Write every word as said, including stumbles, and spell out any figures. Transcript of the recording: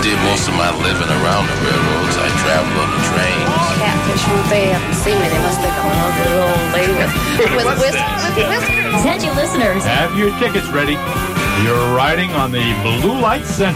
did most of my living around the railroads. I traveled on the trains. Catfish, when they haven't seen me, they must think I'm an ugly little old lady with, with, whis- with whiskers. Attention listeners. Have your tickets ready. You're riding on the Blue Light Central.